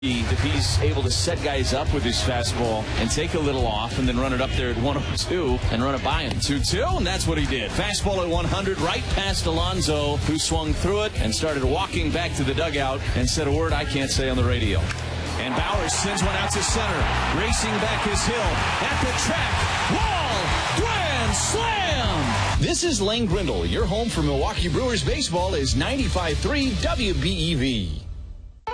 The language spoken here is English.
If he's able to set guys up with his fastball and take a little off and then run it up there at 102 and run it by him. 2-2, and that's what he did. Fastball at 100 right past Alonso, who swung through it and started walking back to the dugout and said a word I can't say on the radio. And Bowers sends one out to center, racing back his hill at the track. Wall, grand slam! This is Lane Grindle. Your home for Milwaukee Brewers baseball is 95.3 WBEV.